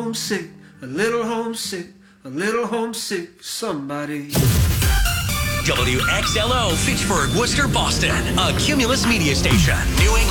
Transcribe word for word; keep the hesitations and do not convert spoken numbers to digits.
homesick, a little homesick, a little homesick, somebody. W X L O, Fitchburg, Worcester, Boston. A Cumulus media station. New England.